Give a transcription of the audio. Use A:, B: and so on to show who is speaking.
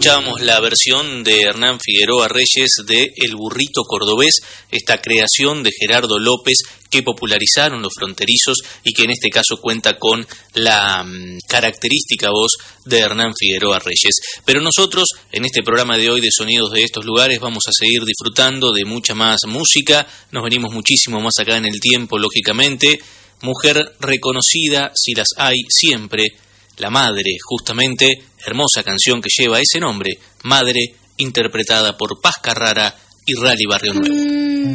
A: Escuchábamos la versión de Hernán Figueroa Reyes de El Burrito Cordobés, esta creación de Gerardo López que popularizaron los fronterizos y que en este caso cuenta con la característica voz de Hernán Figueroa Reyes. Pero nosotros, en este programa de hoy de Sonidos de estos lugares, vamos a seguir disfrutando de mucha más música. Nos venimos muchísimo más acá en el tiempo, lógicamente. Mujer reconocida, si las hay, siempre. La Madre, justamente, hermosa canción que lleva ese nombre, Madre, interpretada por Paz Carrara y Rally Barrio Nuevo.